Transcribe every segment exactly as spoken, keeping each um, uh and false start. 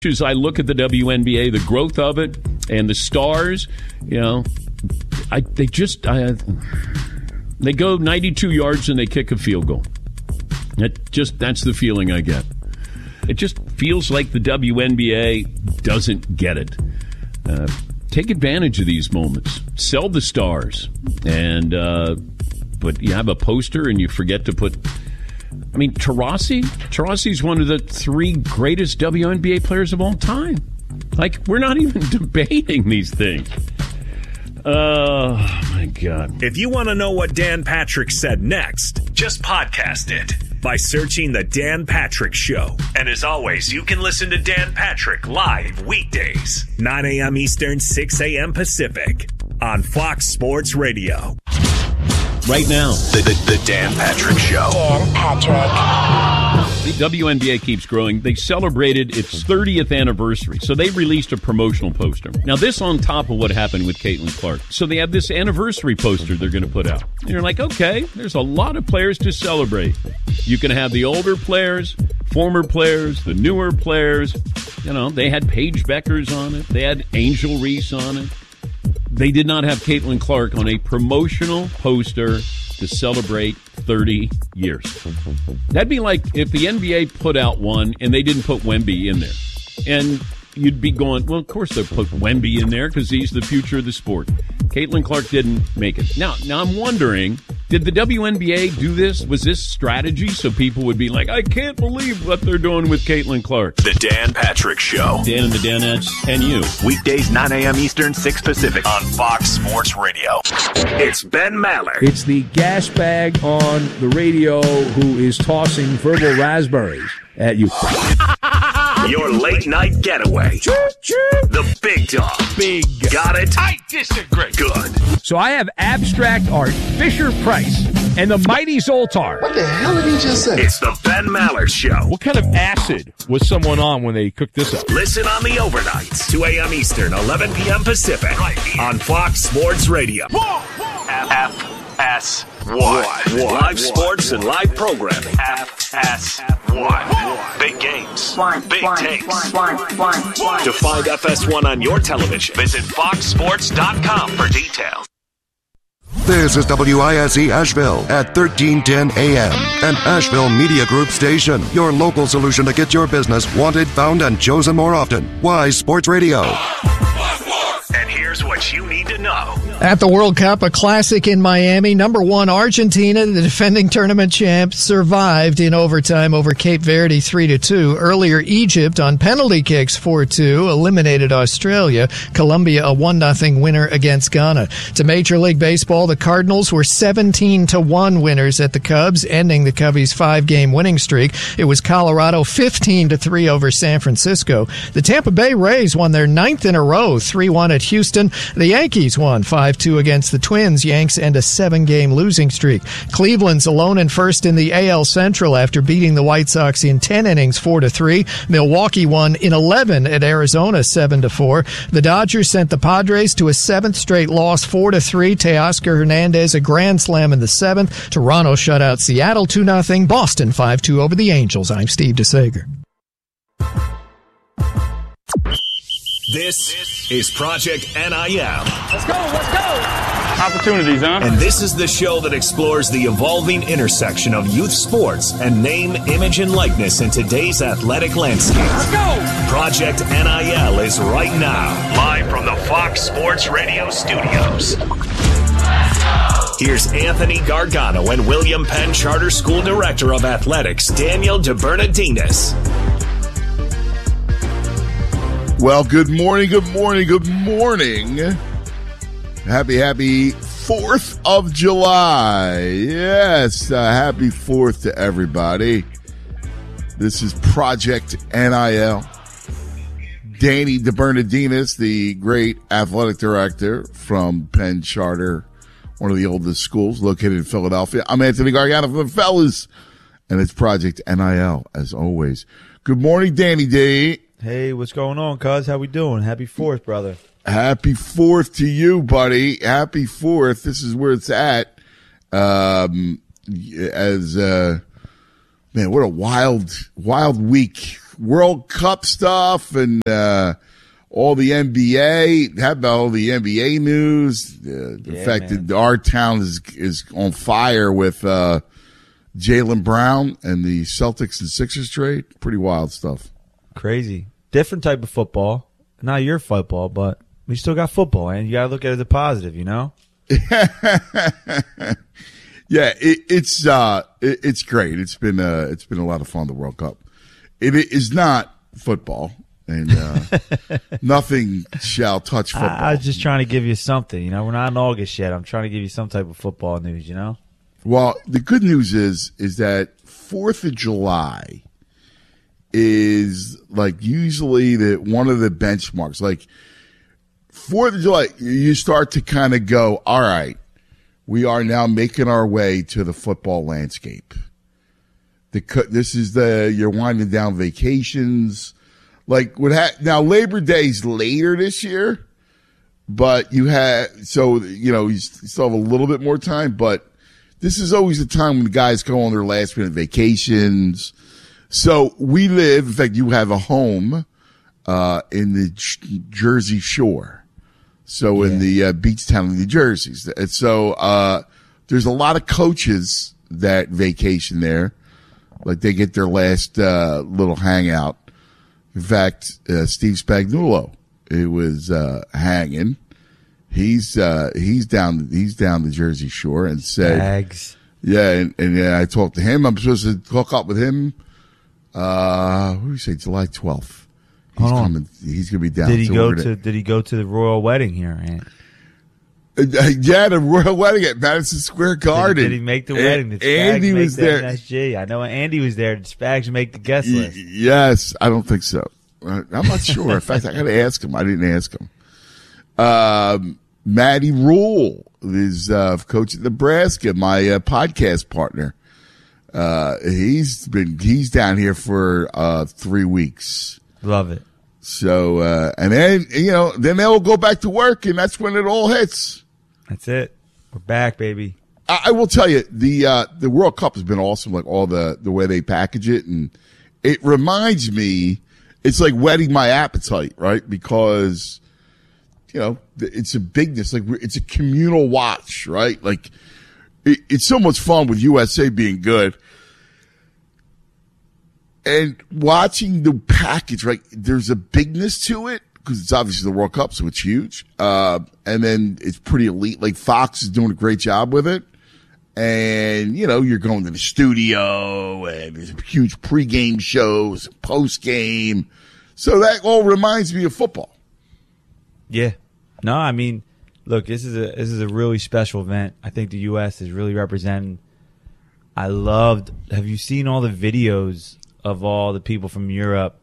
As I look at the W N B A, the growth of it, and the stars, you know, I they just I, they go ninety-two yards and they kick a field goal. That just that's the feeling I get. It just feels like the W N B A doesn't get it. Uh, take advantage of these moments. Sell the stars, and uh, but you have a poster and you forget to put. I mean, Taurasi? Taurasi's one of the three greatest W N B A players of all time. Like, we're not even debating these things. Oh, my God. If you want to know what Dan Patrick said next, just podcast it by searching The Dan Patrick Show. And as always, you can listen to Dan Patrick live weekdays, nine a.m. Eastern, six a.m. Pacific, on Fox Sports Radio. Right now, the, the, the Dan Patrick Show. Dan Patrick. The W N B A keeps growing. They celebrated its thirtieth anniversary, so they released a promotional poster. Now, this on top of what happened with Caitlin Clark. So they have this anniversary poster they're going to put out. And you're like, okay, there's a lot of players to celebrate. You can have the older players, former players, the newer players. You know, they had Paige Beckers on it. They had Angel Reese on it. They did not have Caitlin Clark on a promotional poster to celebrate thirty years. That'd be like if the N B A put out one and they didn't put Wemby in there. And you'd be going, well, of course they'll put Wemby in there because he's the future of the sport. Caitlin Clark didn't make it. Now, now I'm wondering, did the W N B A do this? Was this strategy so people would be like, I can't believe what they're doing with Caitlin Clark? The Dan Patrick Show. Dan and the Danettes and you. Weekdays, nine a.m. Eastern, six Pacific on Fox Sports Radio. It's Ben Maller. It's the gas bag on the radio who is tossing verbal raspberries at you. Your late night getaway. The big dog. Big. Got it? I disagree. Good. So I have abstract art, Fisher Price, and the mighty Zoltar. What the hell did he just say? It's the Ben Maller Show. What kind of acid was someone on when they cooked this up? Listen on the overnights, two a.m. Eastern, eleven p.m. Pacific, on Fox Sports Radio. F S one. Live sports and live programming. F S one. Big games. Big takes. To find F S one on your television, visit fox sports dot com for details. This is W I S E Asheville at thirteen ten A M, an Asheville Media Group station. Your local solution to get your business wanted, found, and chosen more often. Wise Sports Radio. And here's what you need to know. At the World Cup, a classic in Miami, number one Argentina, the defending tournament champ, survived in overtime over Cape Verde three to two. Earlier, Egypt on penalty kicks four two eliminated Australia. Colombia a one nothing winner against Ghana. To Major League Baseball, the Cardinals were seventeen to one winners at the Cubs, ending the Cubbies' five-game winning streak. It was Colorado fifteen to three over San Francisco. The Tampa Bay Rays won their ninth in a row, three one at Houston. The Yankees won five two against the Twins. Yanks end a seven-game losing streak. Cleveland's alone in first in the A L Central after beating the White Sox in ten innings, four to three. Milwaukee won in eleven at Arizona, seven to four. The Dodgers sent the Padres to a seventh straight loss, four to three. Teoscar Hernandez a grand slam in the seventh. Toronto shut out Seattle two nothing. Boston five two over the Angels. I'm Steve DeSager. This is Project N I L. Let's go, let's go. Opportunities, huh? And this is the show that explores the evolving intersection of youth sports and name, image, and likeness in today's athletic landscape. Let's go. Project N I L is right now, live from the Fox Sports Radio studios. Here's Anthony Gargano and William Penn Charter School Director of Athletics, Daniel DeBernardinis. Well, good morning, good morning, good morning. Happy, happy fourth of July. Yes, uh, happy fourth to everybody. This is Project N I L. Danny DeBernardinis, the great athletic director from Penn Charter, one of the oldest schools located in Philadelphia. I'm Anthony Gargano from the fellas, and it's Project N I L, as always. Good morning, Danny D. Hey, what's going on, cuz? How we doing? Happy fourth, brother. Happy fourth to you, buddy. Happy fourth. This is where it's at. Um, as, uh, man, what a wild, wild week World Cup stuff and uh, all the N B A. How about all the N B A news? Uh, the Yeah, fact man. that our town is is on fire with uh, Jaylen Brown and the Celtics and Sixers trade. Pretty wild stuff. Crazy. Different type of football. Not your football, but we still got football, and you got to look at it as a positive, you know? Yeah, it, it's uh, it, it's great. It's been uh, it's been a lot of fun. The World Cup. It is not football, and uh, nothing shall touch football. I, I was just trying to give you something, you know? We're not in August yet. I'm trying to give you some type of football news, you know? Well, the good news is is that Fourth of July is like usually the one of the benchmarks. Like Fourth of July, you start to kind of go, all right, we are now making our way to the football landscape. The this is the you're winding down vacations. Like what ha- now Labor Day's later this year, but you had so you know you still have a little bit more time, but this is always the time when the guys go on their last minute vacations. So we live, in fact, you have a home uh, in the J- Jersey Shore. So in Yeah. the uh, beach town of New Jersey. And so uh, there's a lot of coaches that vacation there. Like they get their last uh, little hangout. In fact, uh, Steve Spagnuolo, it was uh, hanging. He's uh, he's down he's down the Jersey Shore and said, Bags. yeah, and, and uh, I talked to him. I'm supposed to hook up with him. Uh, what do you say? July twelfth. He's Hold on. coming. He's gonna be down. Did he So go we're gonna- to Did he go to the royal wedding here? Aunt? Uh, yeah, the royal wedding at Madison Square Garden. Did, did he make the A- wedding? Did Spags Andy make was the there. N S G? I know Andy was there. Did Spags make the guest Y- list? Yes, I don't think so. Uh, I'm not sure. In fact, I got to ask him. I didn't ask him. Um, Matty Rule is uh, coach at Nebraska, my uh, podcast partner. Uh, he's been he's down here for uh, three weeks. Love it. So uh, and then you know then they'll go back to work, and that's when it all hits. That's it. We're back, baby. I, I will tell you the uh, the World Cup has been awesome. Like all the the way they package it, and it reminds me, it's like whetting my appetite, right? Because you know it's a bigness, like it's a communal watch, right? Like it, it's so much fun with U S A being good. And watching the package, right? There's a bigness to it because it's obviously the World Cup, so it's huge. Uh, and then it's pretty elite. Like Fox is doing a great job with it. And, you know, you're going to the studio and there's huge pregame shows, postgame. So that all reminds me of football. Yeah. No, I mean, look, this is a this is a really special event. I think the U S is really representing. I loved. Have you seen all the videos of all the people from Europe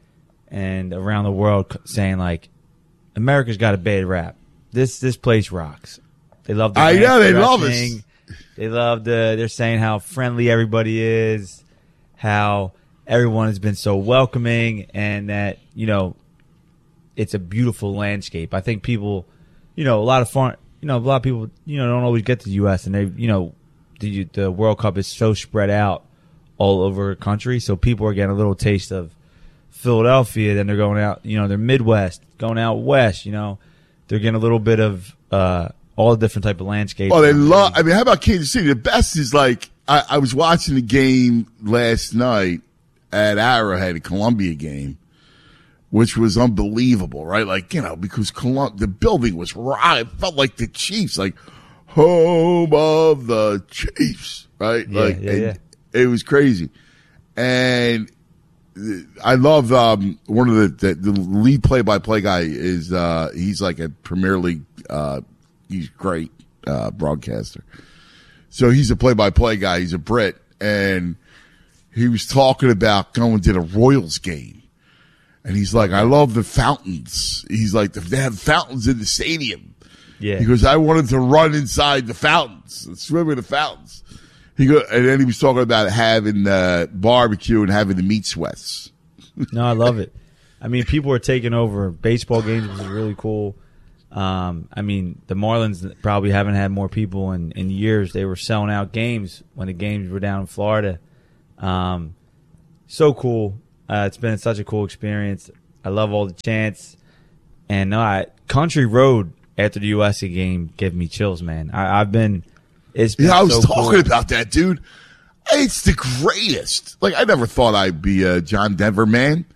and around the world saying like, America's got a bad rap. This this place rocks. They love the I know, they love dressing. us. They love the. They're saying how friendly everybody is, how everyone has been so welcoming, and that you know, it's a beautiful landscape. I think people, you know, a lot of foreign, you know, a lot of people, you know, don't always get to the U S and they, you know, the the World Cup is so spread out all over the country, so people are getting a little taste of Philadelphia. Then they're going out, you know, they're Midwest, going out west. You know, they're getting a little bit of uh, all the different type of landscapes. Oh, they love. I mean, how about Kansas City? The best is like I, I was watching the game last night at Arrowhead, a Columbia game, which was unbelievable, right? Like you know, because Colum- the building was right. It felt like the Chiefs, like home of the Chiefs, right? Yeah, like yeah, and yeah. It was crazy, and I love um, one of the, the the lead play by play guy is uh, he's like a Premier League. Uh, he's great uh, broadcaster. So he's a play by play guy. He's a Brit, and he was talking about going to the Royals game, and he's like, "I love the fountains." He's like, "They have fountains in the stadium." Yeah. He goes, "I wanted to run inside the fountains, and swim in the fountains." He go, and then he was talking about having uh, barbecue and having the meat sweats. No, I love it. I mean, people are taking over baseball games, which is really cool. Um, I mean, the Marlins probably haven't had more people in, in years. They were selling out games when the games were down in Florida. Um, so cool. Uh, it's been such a cool experience. I love all the chants. And no, I, Country Road after the U S C game gave me chills, man. I, I've been. It's been yeah, I was so talking cool. about that, dude. It's the greatest. Like, I never thought I'd be a John Denver man.